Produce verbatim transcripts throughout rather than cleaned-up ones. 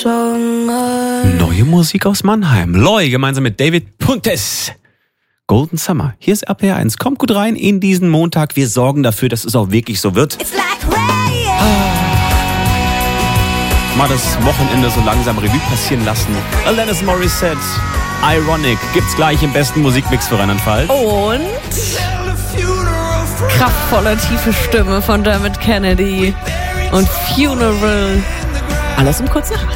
Neue Musik aus Mannheim. Loi gemeinsam mit David Puntes. Golden Summer. Hier ist R P R eins. Kommt gut rein in diesen Montag. Wir sorgen dafür, dass es auch wirklich so wird. Ah. Mal das Wochenende so langsam Revue passieren lassen. Alanis Morissette. Ironic. Gibt's gleich im besten Musikmix für Rheinland-Pfalz. Und kraftvolle, tiefe Stimme von Dermot Kennedy. Und Funeral. Alles um kurz nach acht.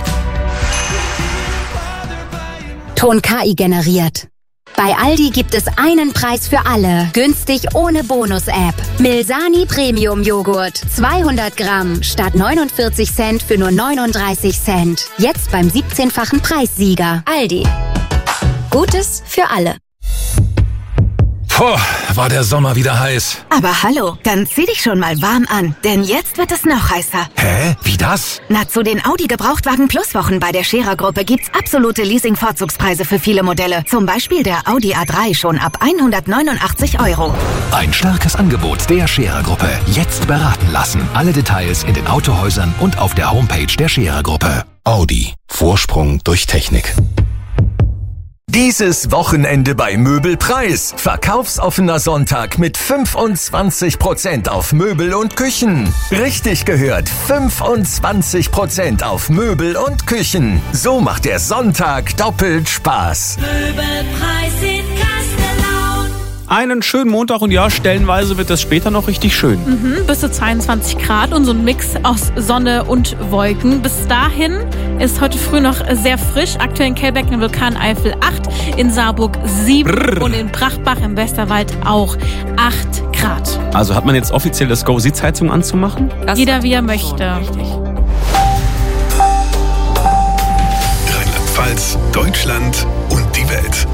Ton K I generiert. Bei Aldi gibt es einen Preis für alle. Günstig ohne Bonus-App. Milsani Premium Joghurt. zweihundert Gramm statt neunundvierzig Cent für nur neununddreißig Cent. Jetzt beim siebzehnfachen Preissieger. Aldi. Gutes für alle. Puh, war der Sommer wieder heiß. Aber hallo, dann zieh dich schon mal warm an, denn jetzt wird es noch heißer. Hä? Wie das? Na, zu den Audi Gebrauchtwagen Plus Wochen bei der Scherer-Gruppe gibt's absolute Leasing-Vorzugspreise für viele Modelle. Zum Beispiel der Audi A drei schon ab hundertneunundachtzig Euro. Ein starkes Angebot der Scherer-Gruppe. Jetzt beraten lassen. Alle Details in den Autohäusern und auf der Homepage der Scherer-Gruppe. Audi. Vorsprung durch Technik. Dieses Wochenende bei Möbelpreis. Verkaufsoffener Sonntag mit fünfundzwanzig Prozent auf Möbel und Küchen. Richtig gehört, fünfundzwanzig Prozent auf Möbel und Küchen. So macht der Sonntag doppelt Spaß. Möbelpreis in Kastellaun. Einen schönen Montag und ja, stellenweise wird es später noch richtig schön. Mhm, bis zu zweiundzwanzig Grad und so ein Mix aus Sonne und Wolken. Bis dahin ist heute früh noch sehr frisch. Aktuell in Kelbeck in Vulkaneifel acht, in Saarburg sieben Brrr. Und in Brachtbach im Westerwald auch acht Grad. Also hat man jetzt offiziell das Go, Sitzheizung anzumachen? Das Jeder wie er möchte. Rheinland-Pfalz, Deutschland und die Welt.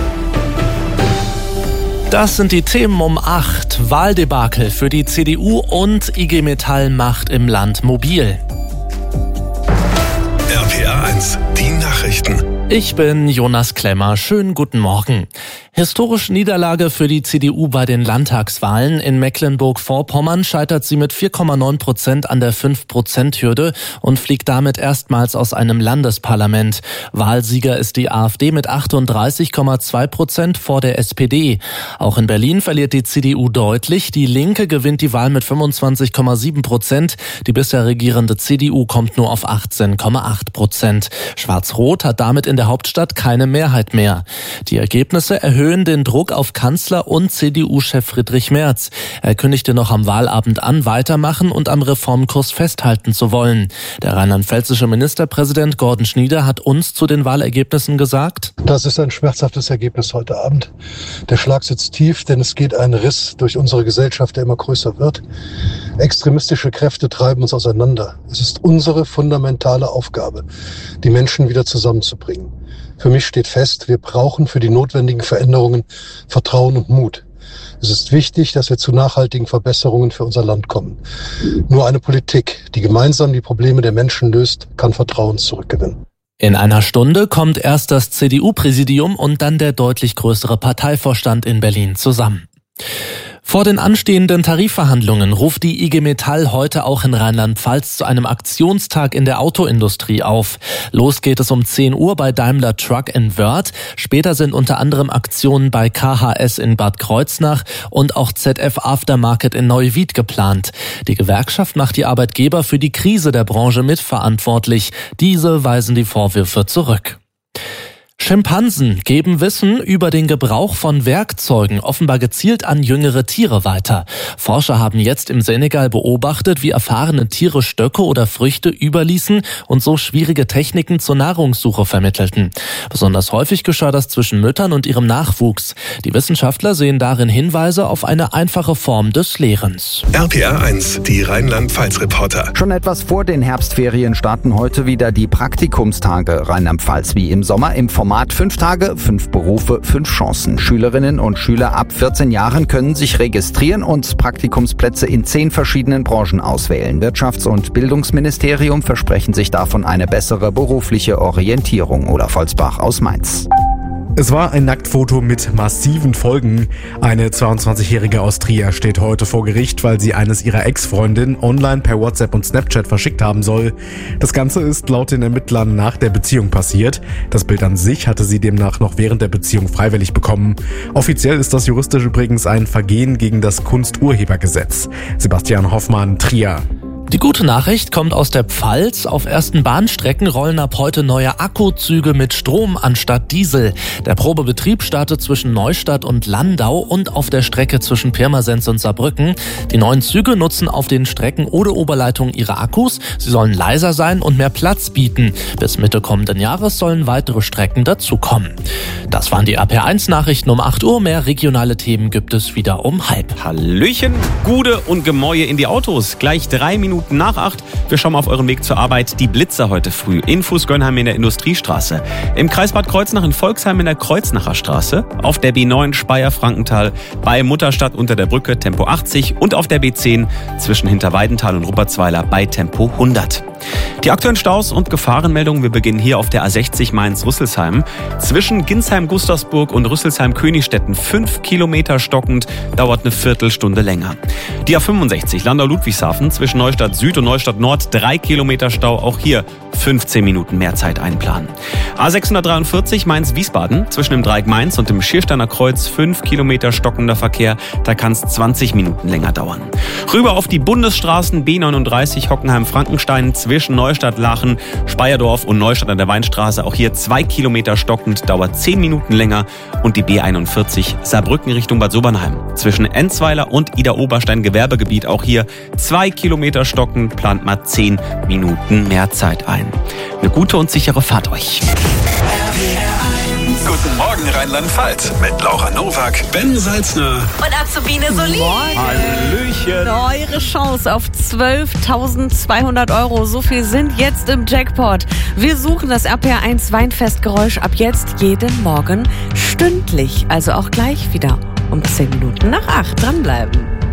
Das sind die Themen um acht. Wahldebakel für die C D U und I G Metall macht im Land mobil. R P R eins, die Nachrichten. Ich bin Jonas Klemmer. Schönen guten Morgen. Historische Niederlage für die C D U bei den Landtagswahlen. In Mecklenburg-Vorpommern scheitert sie mit vier Komma neun Prozent an der fünf Prozent Hürde und fliegt damit erstmals aus einem Landesparlament. Wahlsieger ist die AfD mit achtunddreißig Komma zwei Prozent vor der S P D. Auch in Berlin verliert die C D U deutlich. Die Linke gewinnt die Wahl mit fünfundzwanzig Komma sieben Prozent. Die bisher regierende C D U kommt nur auf achtzehn Komma acht Prozent. Schwarz-Rot hat damit in der Hauptstadt keine Mehrheit mehr. Die Ergebnisse erhöhen den Druck auf Kanzler und C D U-Chef Friedrich Merz. Er kündigte noch am Wahlabend an, weitermachen und am Reformkurs festhalten zu wollen. Der rheinland-pfälzische Ministerpräsident Gordon Schnieder hat uns zu den Wahlergebnissen gesagt: Das ist ein schmerzhaftes Ergebnis heute Abend. Der Schlag sitzt tief, denn es geht ein Riss durch unsere Gesellschaft, der immer größer wird. Extremistische Kräfte treiben uns auseinander. Es ist unsere fundamentale Aufgabe, die Menschen wieder zusammenzubringen. Für mich steht fest, wir brauchen für die notwendigen Veränderungen Vertrauen und Mut. Es ist wichtig, dass wir zu nachhaltigen Verbesserungen für unser Land kommen. Nur eine Politik, die gemeinsam die Probleme der Menschen löst, kann Vertrauen zurückgewinnen. In einer Stunde kommt erst das C D U-Präsidium und dann der deutlich größere Parteivorstand in Berlin zusammen. Vor den anstehenden Tarifverhandlungen ruft die I G Metall heute auch in Rheinland-Pfalz zu einem Aktionstag in der Autoindustrie auf. Los geht es um zehn Uhr bei Daimler Truck in Wörth. Später sind unter anderem Aktionen bei K H S in Bad Kreuznach und auch Z F Aftermarket in Neuwied geplant. Die Gewerkschaft macht die Arbeitgeber für die Krise der Branche mitverantwortlich. Diese weisen die Vorwürfe zurück. Schimpansen geben Wissen über den Gebrauch von Werkzeugen offenbar gezielt an jüngere Tiere weiter. Forscher haben jetzt im Senegal beobachtet, wie erfahrene Tiere Stöcke oder Früchte überließen und so schwierige Techniken zur Nahrungssuche vermittelten. Besonders häufig geschah das zwischen Müttern und ihrem Nachwuchs. Die Wissenschaftler sehen darin Hinweise auf eine einfache Form des Lehrens. R P R eins, die Rheinland-Pfalz-Reporter. Schon etwas vor den Herbstferien starten heute wieder die Praktikumstage Rheinland-Pfalz wie im Sommer im Format fünf Tage, fünf Berufe, fünf Chancen. Schülerinnen und Schüler ab vierzehn Jahren können sich registrieren und Praktikumsplätze in zehn verschiedenen Branchen auswählen. Wirtschafts- und Bildungsministerium versprechen sich davon eine bessere berufliche Orientierung. Olaf Holzbach aus Mainz. Es war ein Nacktfoto mit massiven Folgen. Eine zweiundzwanzigjährige aus Trier steht heute vor Gericht, weil sie eines ihrer Ex-Freundinnen online per WhatsApp und Snapchat verschickt haben soll. Das Ganze ist laut den Ermittlern nach der Beziehung passiert. Das Bild an sich hatte sie demnach noch während der Beziehung freiwillig bekommen. Offiziell ist das juristisch übrigens ein Vergehen gegen das Kunsturhebergesetz. Sebastian Hoffmann, Trier. Die gute Nachricht kommt aus der Pfalz. Auf ersten Bahnstrecken rollen ab heute neue Akkuzüge mit Strom anstatt Diesel. Der Probebetrieb startet zwischen Neustadt und Landau und auf der Strecke zwischen Pirmasens und Saarbrücken. Die neuen Züge nutzen auf den Strecken ohne Oberleitung ihre Akkus. Sie sollen leiser sein und mehr Platz bieten. Bis Mitte kommenden Jahres sollen weitere Strecken dazukommen. Das waren die R P R eins Nachrichten um acht Uhr. Mehr regionale Themen gibt es wieder um halb. Hallöchen, Gude und Gemäue in die Autos. Gleich drei Minuten nach acht. Wir schauen mal auf euren Weg zur Arbeit. Die Blitzer heute früh in Fußgönheim in der Industriestraße. Im Kreis Bad Kreuznach in Volksheim in der Kreuznacher Straße. Auf der B neun Speyer-Frankenthal bei Mutterstadt unter der Brücke Tempo achtzig und auf der B zehn zwischen Hinterweidenthal und Ruppertsweiler bei Tempo hundert. Die aktuellen Staus und Gefahrenmeldungen, wir beginnen hier auf der A sechzig Mainz-Rüsselsheim. Zwischen Ginsheim-Gustavsburg und Rüsselsheim-Königstetten fünf Kilometer stockend, dauert eine Viertelstunde länger. Die A fünfundsechzig Landau-Ludwigshafen zwischen Neustadt Süd und Neustadt Nord, drei Kilometer Stau, auch hier fünfzehn Minuten mehr Zeit einplanen. A sechshundertdreiundvierzig Mainz-Wiesbaden zwischen dem Dreieck Mainz und dem Schiersteiner Kreuz, fünf Kilometer stockender Verkehr, da kann es zwanzig Minuten länger dauern. Rüber auf die Bundesstraßen B neununddreißig Hockenheim-Frankenstein zwischen Neustadt-Lachen, Speyerdorf und Neustadt an der Weinstraße. Auch hier zwei Kilometer stockend, dauert zehn Minuten länger. Und die B einundvierzig Saarbrücken Richtung Bad Sobernheim. Zwischen Enzweiler und Ida-Oberstein Gewerbegebiet. Auch hier zwei Kilometer stockend, plant mal zehn Minuten mehr Zeit ein. Eine gute und sichere Fahrt euch. Guten Morgen Rheinland-Pfalz mit Laura Nowak, Ben Salzner und Azubine Solin. Hallöchen. Eure Chance auf zwölftausendzweihundert Euro. So viel sind jetzt im Jackpot. Wir suchen das R P R eins Weinfestgeräusch ab jetzt jeden Morgen stündlich. Also auch gleich wieder um zehn Minuten nach acht. Dranbleiben.